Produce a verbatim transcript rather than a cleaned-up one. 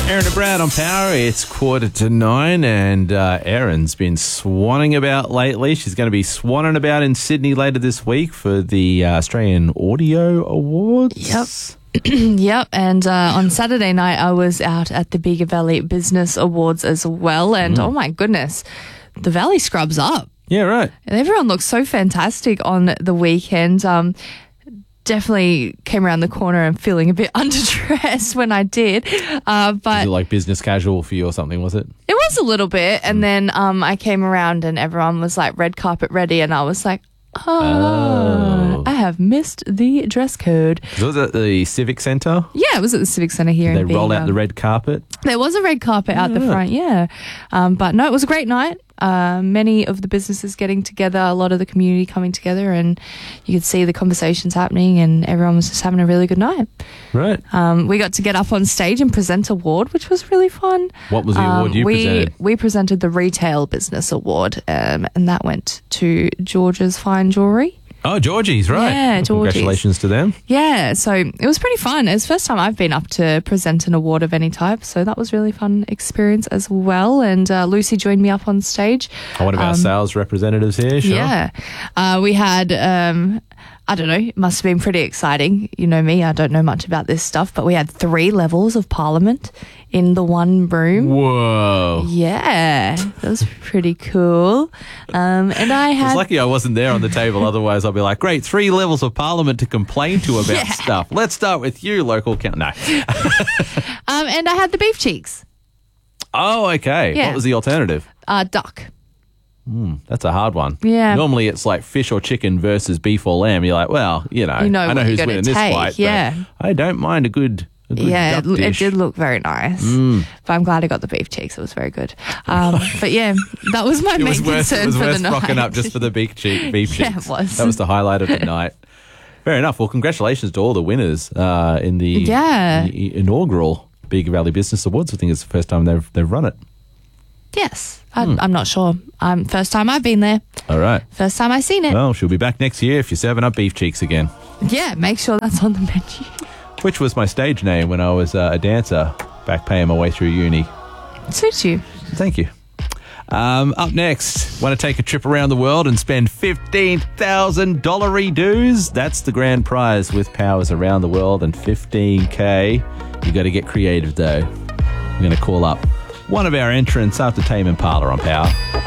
Aaron and Brad on Power. It's quarter to nine, and uh, Erin's been swanning about lately. She's going to be swanning about in Sydney later this week for the uh, Australian Audio Awards. Yep. Yep, and uh, on Saturday night I was out at the Bega Valley Business Awards as well, and mm. oh my goodness, the Valley scrubs up. Yeah, right. And everyone looks so fantastic on the weekend. Um, definitely came around the corner and feeling a bit underdressed when I did. Uh, but was it like business casual for you or something, was it? It was a little bit, and mm. then um, I came around and everyone was like red carpet ready, and I was like, Oh, oh, I have missed the dress code. Was it at the Civic Centre? Yeah, it was at the Civic Centre here. Did in they roll Bega. out the red carpet? There was a red carpet out yeah. the front, yeah. Um, but no, it was a great night. Uh, many of the businesses getting together, a lot of the community coming together, and you could see the conversations happening, and everyone was just having a really good night. Right. Um, we got to get up on stage and present an award, which was really fun. What was the um, award you we, presented? We presented the Retail Business Award, um, and that went to George's Fine Jewellery. Oh, Georgie's, right. Yeah, well, Georgie's. Congratulations to them. Yeah, so it was pretty fun. It's the first time I've been up to present an award of any type, so that was really fun experience as well. And uh, Lucy joined me up on stage. Oh, one of our um, sales representatives here, sure. Yeah. Uh, we had... Um, I don't know, it must have been pretty exciting. You know me, I don't know much about this stuff, but we had three levels of Parliament in the one room. Whoa. Yeah, that was pretty cool. Um, and I had... I was lucky I wasn't there on the table, otherwise I'll be like, great, three levels of Parliament to complain to about yeah. stuff. Let's start with you, local count. No. um, and I had the beef cheeks. Oh, okay. Yeah. What was the alternative? Uh, duck. Mm, that's a hard one. Yeah. Normally it's like fish or chicken versus beef or lamb. You're like, well, you know, you know I know who's winning take. this fight. Yeah. But I don't mind a good, a good yeah, duck it, dish. it did look very nice. Mm. But I'm glad I got the beef cheeks. It was very good. Um, but yeah, that was my it main was worth, concern it was for worth the night. rocking up just for the beef, cheek, beef yeah, cheeks. it was. That was the highlight of the night. Fair enough. Well, congratulations to all the winners uh, in the, yeah. in the inaugural Bega Valley Business Awards. I think it's the first time they've they've run it. Yes. I, hmm. I'm not sure. Um, first time I've been there. All right. First time I've seen it. Well, she'll be back next year if you're serving up beef cheeks again. Yeah, make sure that's on the menu. Which was my stage name when I was uh, a dancer back paying my way through uni. Suits you. Thank you. Um, up next, want to take a trip around the world and spend fifteen thousand dollars dues? That's the grand prize with Powers around the world and fifteen K. You got to get creative though. I'm going to call up one of our entrants after Tame Impala on Power.